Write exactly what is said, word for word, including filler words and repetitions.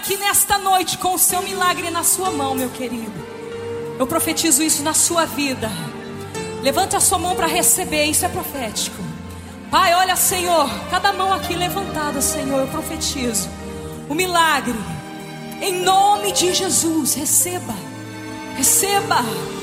aqui nesta noite com o seu milagre na sua mão, meu querido. Eu profetizo isso na sua vida. Levante a sua mão para receber, isso é profético. Pai, olha, Senhor, cada mão aqui levantada, Senhor, eu profetizo o milagre, em nome de Jesus. Receba, receba.